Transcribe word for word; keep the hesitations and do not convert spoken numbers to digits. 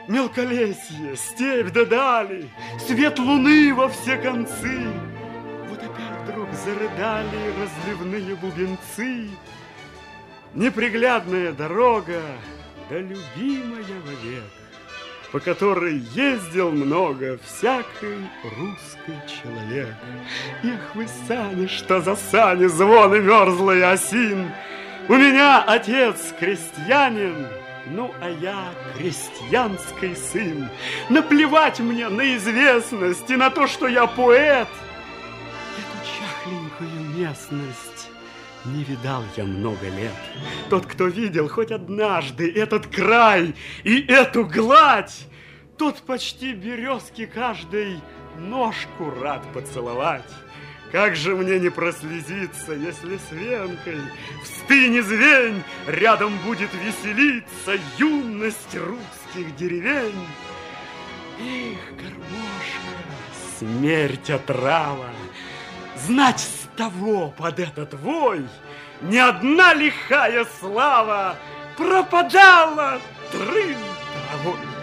Мелколесье, степь да дали, свет луны во все концы. Вот опять вдруг зарыдали разливные бубенцы. Неприглядная дорога, да любимая вовек, по которой ездил много всякий русский человек. Эх вы, сани, что за сани, звон и мерзлый осин! У меня отец крестьянин, ну, а я крестьянский сын. Наплевать мне на известность и на то, что я поэт. Эту чахленькую местность не видал я много лет. Тот, кто видел хоть однажды этот край и эту гладь, тот почти березки каждой ножку рад поцеловать. Как же мне не прослезиться, если с венкой в стыне звень рядом будет веселиться юность русских деревень. Эх, гармошка, смерть отрава, знать с того под этот вой ни одна лихая слава пропадала трын травой.